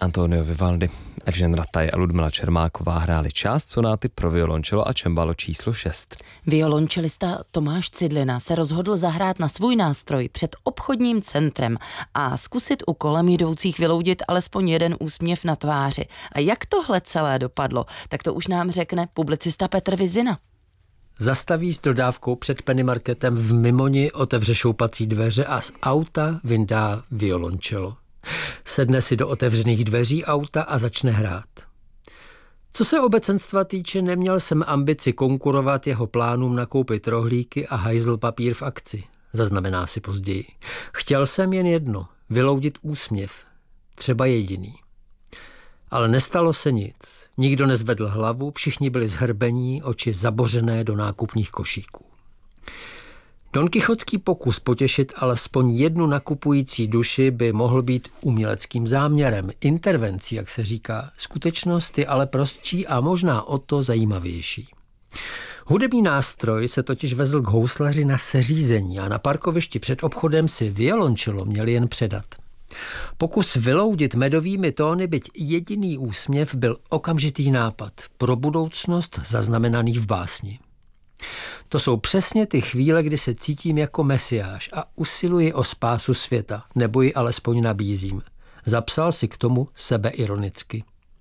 Antonio Vivaldi, Evžen Rataj a Ludmila Čermáková hráli část sonáty pro violončelo a čembalo číslo 6. Violončelista Tomáš Cidlina se rozhodl zahrát na svůj nástroj před obchodním centrem a zkusit u kolem jdoucích vyloudit alespoň jeden úsměv na tváři. A jak tohle celé dopadlo, tak to už nám řekne publicista Petr Vizina. Zastaví s dodávkou před Pennymarketem v Mimoni, otevře šoupací dveře a z auta vyndá violončelo. Sedne si do otevřených dveří auta a začne hrát. Co se obecenstva týče, neměl jsem ambici konkurovat jeho plánům nakoupit rohlíky a hajzl papír v akci, zaznamená si později. Chtěl jsem jen jedno, vyloudit úsměv, třeba jediný. Ale nestalo se nic. Nikdo nezvedl hlavu, všichni byli zhrbení, oči zabořené do nákupních košíků. Don Kichotský pokus potěšit alespoň jednu nakupující duši by mohl být uměleckým záměrem, intervencí, jak se říká. Skutečnost je ale prostší a možná o to zajímavější. Hudební nástroj se totiž vezl k houslaři na seřízení a na parkovišti před obchodem si violončelo měli jen předat. Pokus vyloudit medovými tóny byť jediný úsměv byl okamžitý nápad pro budoucnost zaznamenaný v básni. To jsou přesně ty chvíle, kdy se cítím jako mesiáš a usiluji o spásu světa, nebo ji alespoň nabízím. Zapsal si k tomu sebeironicky.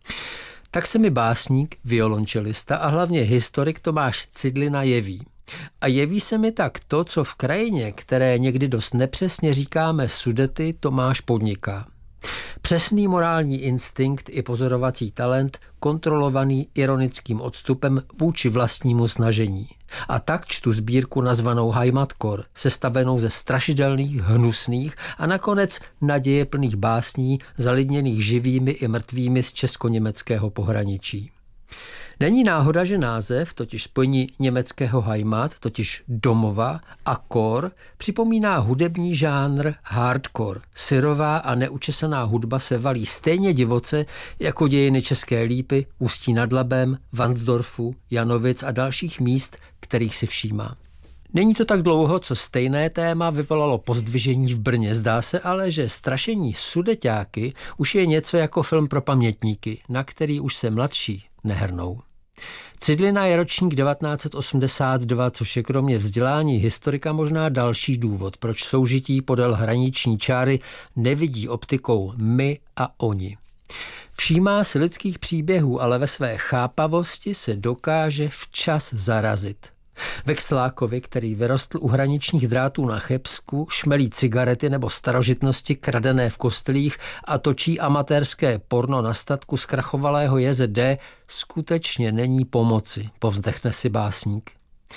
Tak se mi básník, violončelista a hlavně historik Tomáš Cidlina jeví. A jeví se mi tak to, co v krajině, které někdy dost nepřesně říkáme Sudety, Tomáš podniká. Přesný morální instinkt i pozorovací talent, kontrolovaný ironickým odstupem vůči vlastnímu snažení. A tak čtu sbírku nazvanou Heimatkor, sestavenou ze strašidelných, hnusných a nakonec nadějeplných básní, zalidněných živými i mrtvými z česko-německého pohraničí. Není náhoda, že název, totiž spojení německého Heimat, totiž domova, a kor, připomíná hudební žánr hardcore. Syrová a neučesaná hudba se valí stejně divoce jako dějiny České Lípy, Ústí nad Labem, Varnsdorfu, Janovic a dalších míst, kterých si všímá. Není to tak dlouho, co stejné téma vyvolalo pozdvižení v Brně. Zdá se ale, že strašení sudeťáky už je něco jako film pro pamětníky, na který už se mladší nehrnou. Cidlina je ročník 1982, což je kromě vzdělání historika možná další důvod, proč soužití podél hraniční čáry nevidí optikou my a oni. Všímá si lidských příběhů, ale ve své chápavosti se dokáže včas zarazit. Vexlákovi, který vyrostl u hraničních drátů na Chebsku, šmelí cigarety nebo starožitnosti kradené v kostelích a točí amatérské porno na statku zkrachovalého JZD, skutečně není pomoci, povzdechne si básník.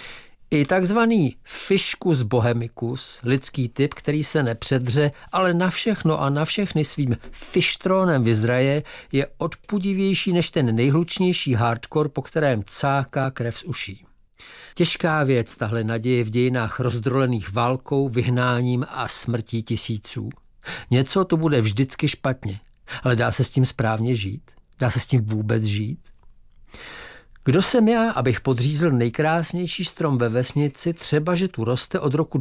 I takzvaný Fiscus bohemicus, lidský typ, který se nepředře, ale na všechno a na všechny svým fištrónem vyzraje, je odpudivější než ten nejhlučnější hardcore, po kterém cáká krev z uší. Těžká věc tahle naděje v dějinách rozdrolených válkou, vyhnáním a smrtí tisíců. Něco to bude vždycky špatně, ale dá se s tím správně žít? Dá se s tím vůbec žít? Kdo jsem já, abych podřízl nejkrásnější strom ve vesnici, třeba že tu roste od roku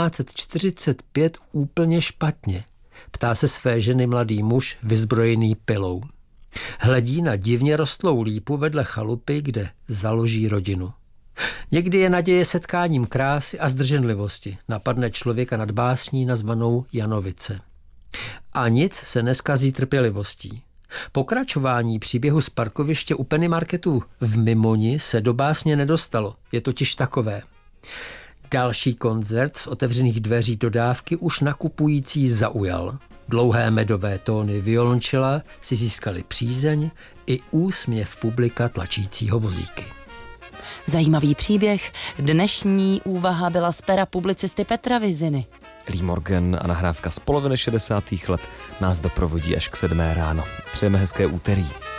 1945 úplně špatně? Ptá se své ženy mladý muž vyzbrojený pilou. Hledí na divně rostlou lípu vedle chalupy, kde založí rodinu. Někdy je naděje setkáním krásy a zdrženlivosti. Napadne člověka nad básní nazvanou Janovice. A nic se neskazí trpělivostí. Pokračování příběhu z parkoviště u Pennymarketu v Mimoni se do básně nedostalo. Je totiž takové. Další koncert z otevřených dveří dodávky už nakupující zaujal. Dlouhé medové tóny violončela si získaly přízeň i úsměv publika tlačícího vozíky. Zajímavý příběh. Dnešní úvaha byla z pera publicisty Petra Viziny. Lee Morgan a nahrávka z poloviny 60. let nás doprovodí až k 7 ráno. Přejeme hezké úterý.